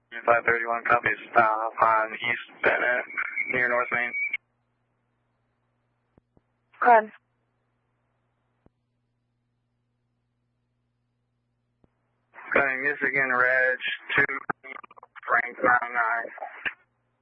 531 copies. Stop on East Bennett near North Main. Run. Going Michigan Reg 2 Frank 99.